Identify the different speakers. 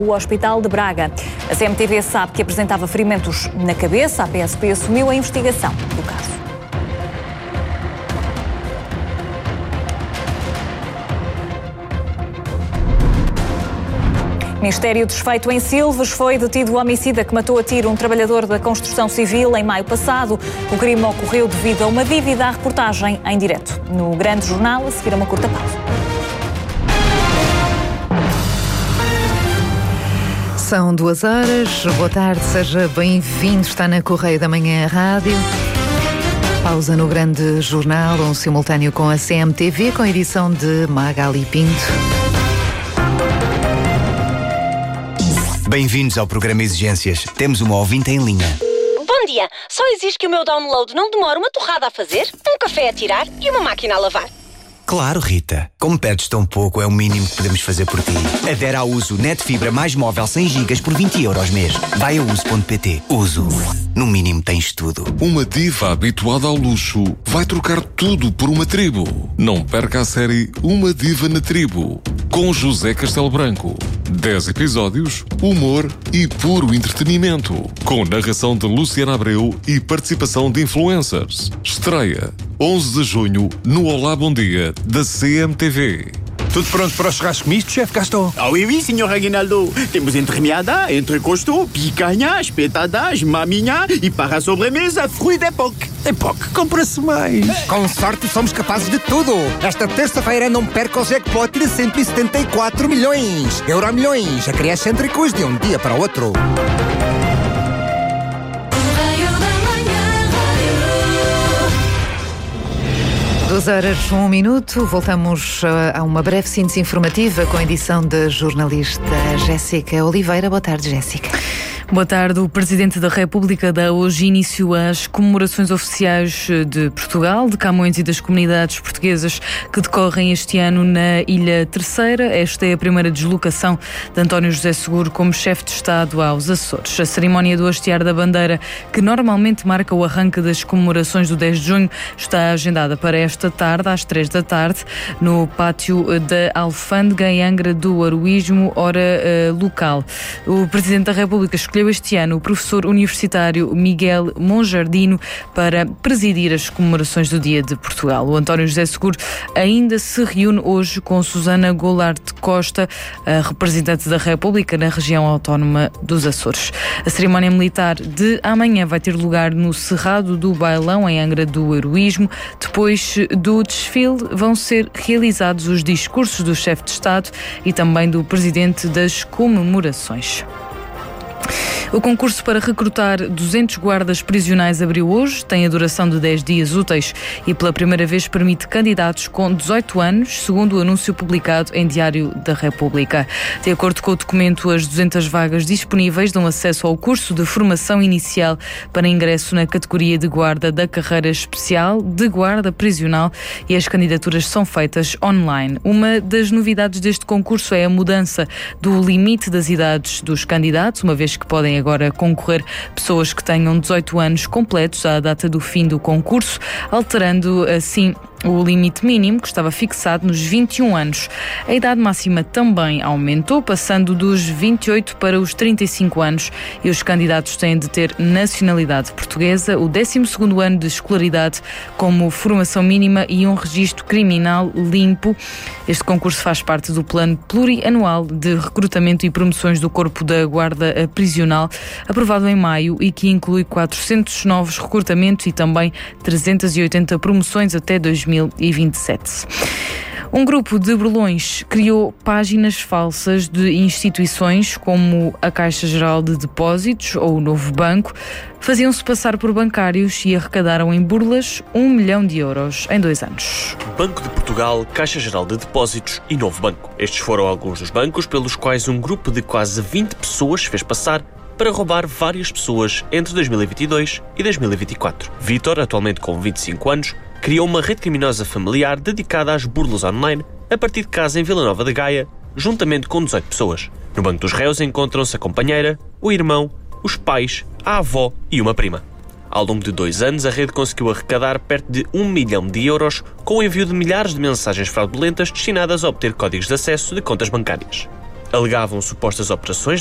Speaker 1: O Hospital de Braga. A CMTV sabe que apresentava ferimentos na cabeça. A PSP assumiu a investigação do caso. Ministério desfeito em Silves. Foi detido o homicida que matou a tiro um trabalhador da construção civil em maio passado. O crime ocorreu devido a uma dívida. A reportagem em direto no Grande Jornal, a seguir a uma curta pausa.
Speaker 2: São 2 horas. Boa tarde, seja bem-vindo. Está na Correio da Manhã Rádio. Pausa no Grande Jornal, um simultâneo com a CMTV, com a edição de Magali Pinto.
Speaker 3: Bem-vindos ao programa Exigências. Temos uma ouvinte em linha.
Speaker 4: Bom dia. Só exige que o meu download não demore uma torrada a fazer, um café a tirar e uma máquina a lavar.
Speaker 3: Claro, Rita. Como pedes tão pouco, é o mínimo que podemos fazer por ti. Adere ao Uso Net Fibra mais móvel 100 GB por 20 € mês. Vai a uso.pt. Uso. No mínimo tens tudo.
Speaker 5: Uma diva habituada ao luxo vai trocar tudo por uma tribo. Não perca a série Uma Diva na Tribo, com José Castelo Branco. 10 episódios, humor e puro entretenimento. Com narração de Luciana Abreu e participação de influencers. Estreia 11 de junho no Olá Bom Dia da CMTV.
Speaker 6: Tudo pronto para o churrasco misto, chefe Gaston?
Speaker 7: Ah oui, senhor Aguinaldo. Temos entremeada, entrecosto, picanha, espetadas, maminha e para a sobremesa, fruit d'époque.
Speaker 6: Époque, compra-se mais. Com sorte somos capazes de tudo. Esta terça-feira não perca o jackpot de 174 milhões. Euromilhões, excêntricos de um dia para o outro.
Speaker 2: 2 horas, 1 minuto. Voltamos a uma breve síntese informativa com a edição da jornalista Jéssica Oliveira. Boa tarde, Jéssica.
Speaker 8: Boa tarde. O Presidente da República dá hoje início às comemorações oficiais de Portugal, de Camões e das comunidades portuguesas que decorrem este ano na Ilha Terceira. Esta é a primeira deslocação de António José Seguro como chefe de Estado aos Açores. A cerimónia do hastear da bandeira, que normalmente marca o arranque das comemorações do 10 de junho, está agendada para esta tarde, às 3 da tarde, no pátio da Alfândega, em Angra do Heroísmo, hora local. O Presidente da República escolheu este ano o professor universitário Miguel Monjardino para presidir as comemorações do Dia de Portugal. O António José Seguro ainda se reúne hoje com Susana Goulart Costa, a representante da República na região autónoma dos Açores. A cerimónia militar de amanhã vai ter lugar no Cerrado do Bailão, em Angra do Heroísmo. Depois do desfile vão ser realizados os discursos do chefe de Estado e também do presidente das comemorações. O concurso para recrutar 200 guardas prisionais abriu hoje, tem a duração de 10 dias úteis e pela primeira vez permite candidatos com 18 anos, segundo o anúncio publicado em Diário da República. De acordo com o documento, as 200 vagas disponíveis dão acesso ao curso de formação inicial para ingresso na categoria de guarda da carreira especial de guarda prisional e as candidaturas são feitas online. Uma das novidades deste concurso é a mudança do limite das idades dos candidatos, uma vez que podem agora concorrer pessoas que tenham 18 anos completos à data do fim do concurso, alterando assim o limite mínimo, que estava fixado nos 21 anos. A idade máxima também aumentou, passando dos 28 para os 35 anos, e os candidatos têm de ter nacionalidade portuguesa, o 12º ano de escolaridade como formação mínima e um registro criminal limpo. Este concurso faz parte do plano plurianual de recrutamento e promoções do Corpo da Guarda Prisional, aprovado em maio e que inclui 400 novos recrutamentos e também 380 promoções até 2027. Um grupo de burlões criou páginas falsas de instituições como a Caixa Geral de Depósitos ou o Novo Banco. Faziam-se passar por bancários e arrecadaram em burlas 1 milhão de euros em 2 anos.
Speaker 9: Banco de Portugal, Caixa Geral de Depósitos e Novo Banco. Estes foram alguns dos bancos pelos quais um grupo de quase 20 pessoas fez passar para roubar várias pessoas entre 2022 e 2024. Vítor, atualmente com 25 anos, criou uma rede criminosa familiar dedicada às burlas online a partir de casa em Vila Nova de Gaia, juntamente com 18 pessoas. No banco dos réus encontram-se a companheira, o irmão, os pais, a avó e uma prima. Ao longo de 2 anos, a rede conseguiu arrecadar perto de 1 milhão de euros com o envio de milhares de mensagens fraudulentas destinadas a obter códigos de acesso de contas bancárias. Alegavam supostas operações